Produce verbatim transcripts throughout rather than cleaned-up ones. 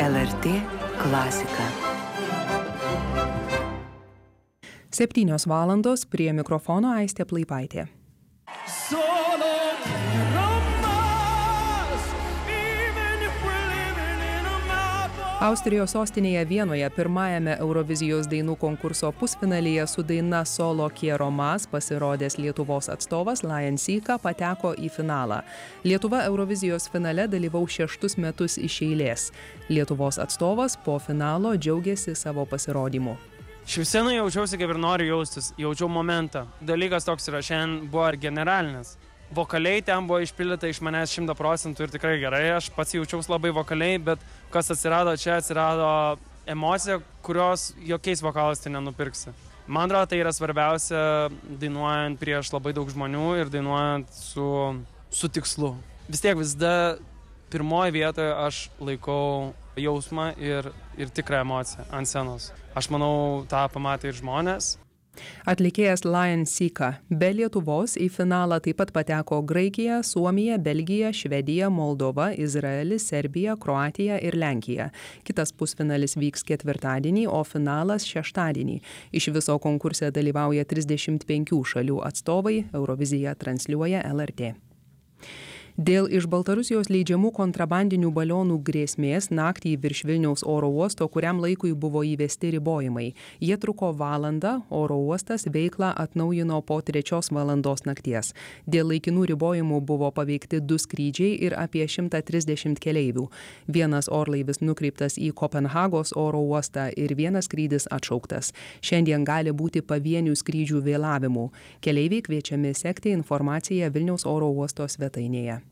L R T klasika. Septynios valandos, prie mikrofono Aistė Plaipaitė. Austrijos sostinėje Vienoje pirmajame Eurovizijos dainų konkurso pusfinalyje su daina Solo Quiero Más pasirodęs Lietuvos atstovas Lion Seeka pateko į finalą. Lietuva Eurovizijos finale dalyvaus šeštus metus iš eilės. Lietuvos atstovas po finalo džiaugiasi savo pasirodymu. Šviesenai jaučiausi kaip ir noriu jaustis, jaučiau momentą. Dalykas toks yra, šiandien buvo ir generalinis. Vokaliai ten buvo išpildyta iš manęs šimtą procentų ir tikrai gerai, aš pats jaučiausi labai vokaliai, bet kas atsirado čia, atsirado emocija, kurios jokiais vokalas tai nenupirksi. Man atrodo, tai yra svarbiausia dainuojant prieš labai daug žmonių ir dainuojant su, su tikslu. Vis tiek visada pirmoje vietoje aš laikau jausmą ir, ir tikrą emociją ant scenos. Aš manau, tą pamatė ir žmonės. Atlikėjas Lion Seeka be Lietuvos į finalą taip pat pateko Graikija, Suomija, Belgija, Švedija, Moldova, Izraelis, Serbija, Kroatija ir Lenkija. Kitas pusfinalis vyks ketvirtadienį, o finalas šeštadienį. Iš viso konkurse dalyvauja trisdešimt penkių šalių atstovai, Euroviziją transliuoja L R T. Dėl iš Baltarusijos leidžiamų kontrabandinių balionų grėsmės naktį virš Vilniaus oro uosto kuriam laikui buvo įvesti ribojimai. Jie truko valandą, oro uostas veiklą atnaujino po trečios valandos nakties. Dėl laikinų ribojimų buvo paveikti du skrydžiai ir apie šimtą trisdešimt keleivių. Vienas orlaivis nukreiptas į Kopenhagos oro uostą ir vienas skrydis atšauktas. Šiandien gali būti pavienių skrydžių vėlavimų. Keleiviai kviečiami sekti informaciją Vilniaus oro uosto svetainėje.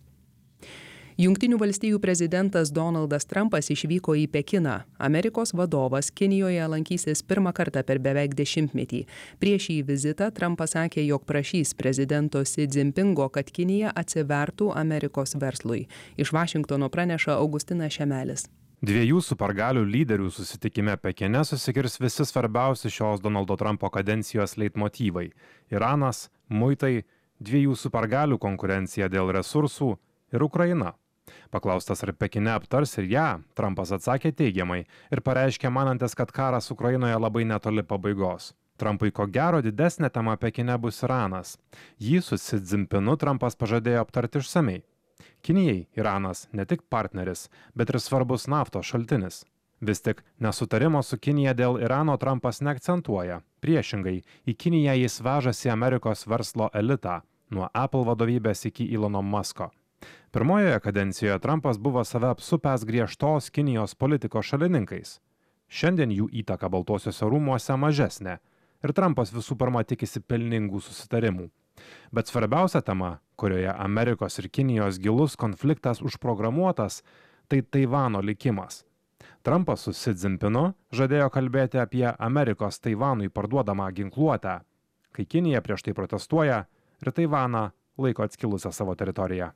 Jungtinių valstijų prezidentas Donaldas Trumpas išvyko į Pekiną. Amerikos vadovas Kinijoje lankysis pirmą kartą per beveik dešimtmetį. Prieš šį vizitą Trumpas sakė, jog prašys prezidento Xi Jinpingo, kad Kinija atsivertų Amerikos verslui. Iš Vašingtono praneša Augustinas Šemelis. Dviejų supergalių lyderių susitikime Pekine susikirs visi svarbiausi šios Donaldo Trumpo kadencijos leitmotyvai – Iranas, muitai, dviejų supergalių konkurencija dėl resursų ir Ukraina. Paklaustas, ar Pekine aptars ir ją, Trumpas atsakė teigiamai ir pareiškė manantis, kad karas Ukrainoje labai netoli pabaigos. Trumpui ko gero didesnė tema Pekine bus Iranas. Jį su Xi Jinpingu Trumpas pažadėjo aptarti išsamei. Kinijai Iranas ne tik partneris, bet ir svarbus naftos šaltinis. Vis tik nesutarimo su Kinija dėl Irano Trumpas neakcentuoja. Priešingai, į Kiniją jis vežasi Amerikos verslo elitą, nuo Apple vadovybės iki Elono Musko. Pirmojoje kadencijoje Trumpas buvo save apsupęs griežtos Kinijos politikos šalininkais. Šiandien jų įtaka Baltuosiuose rūmuose mažesnė ir Trumpas visų pirma tikisi pelningų susitarimų. Bet svarbiausia tema, kurioje Amerikos ir Kinijos gilus konfliktas užprogramuotas, tai Taivano likimas. Trumpas su Xi Jinpingu žadėjo kalbėti apie Amerikos Taivanui parduodamą ginkluotę, kai Kinija prieš tai protestuoja ir Taivaną laiko atskilusią savo teritoriją.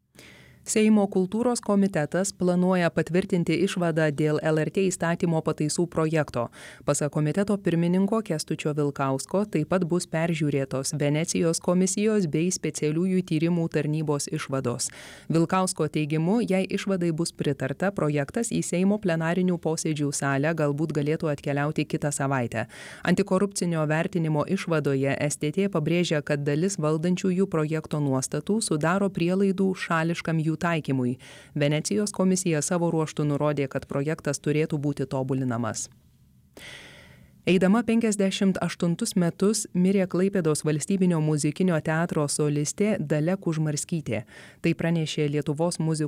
Seimo kultūros komitetas planuoja patvirtinti išvadą dėl L R T įstatymo pataisų projekto. Pasak komiteto pirmininko Kęstučio Vilkausko, taip pat bus peržiūrėtos Venecijos komisijos bei specialiųjų tyrimų tarnybos išvados. Vilkausko teigimu, jei išvadai bus pritarta, projektas į Seimo plenarinių posėdžių salę galbūt galėtų atkeliauti kitą savaitę. Antikorupcinio vertinimo išvadoje S T T pabrėžia, kad dalis valdančiųjų projekto nuostatų sudaro prielaidų šališkam jų taikymui. Venecijos komisija savo ruožtu nurodė, kad projektas turėtų būti tobulinamas. Eidama penkiasdešimt aštuntus metus mirė Klaipėdos valstybinio muzikinio teatro solistė Dalia Kužmarskytė. Tai pranešė Lietuvos muzikos